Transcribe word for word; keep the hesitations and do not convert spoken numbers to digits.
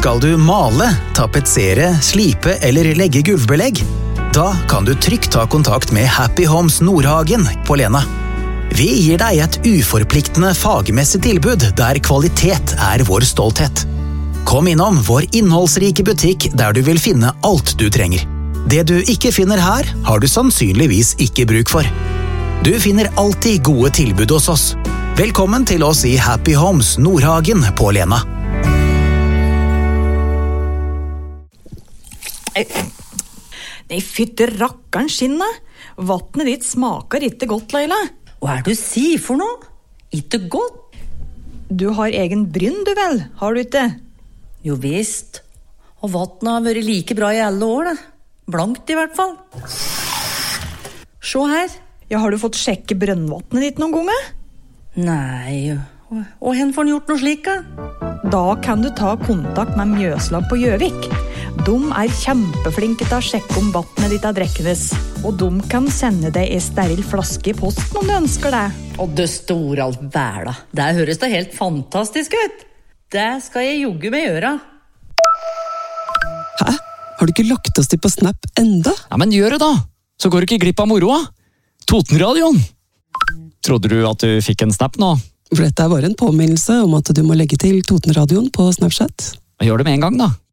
Skal du male, tapetsere, slipe eller legge gulvbelegg? Da kan du trygt ta kontakt med Happy Homes Nordhagen på Lena. Vi gir deg et uforpliktende fagmessig tilbud der kvalitet er vår stolthet. Kom innom vår innholdsrike butikk der du vil finne alt du trenger. Det du ikke finner her, har du sannsynligvis ikke bruk for. Du finner alltid gode tilbud hos oss. Velkommen til oss i Happy Homes Nordhagen på Lena. Nei, fytte rakkeren skinna. Vattnet ditt smaker ikke godt, Leila. Hva er det du sier for noe? Ikke godt? Du har egen brynn, du vel, har du ikke? Jo visst. Og vattnet har vært like bra i alle år, det. Blankt i hvert fall. Se her. Ja, har du fått sjekke brønnvattnet ditt noen ganger? Nei, og, og hen får han gjort noe slik, da? Da kan du ta kontakt med Mjøslag på Gjøvik. De er kjempeflinke til å sjekke om vattnet ditt er drekkenes, og de kan sende deg en steril flaske i posten om du ønsker det. Og det store alt bæla. Det høres da helt fantastisk ut. Det skal jeg jogge med gjøre. Hæ? Har du ikke lagt oss til på Snap enda? Ja, men gjør det da. Så går du ikke glipp av moroa. Totenradioen. Trodde du at du fikk en snap nå? For dette er bare en påminnelse om at du må legge til Totenradioen på Snapchat. Gjør det med en gang da.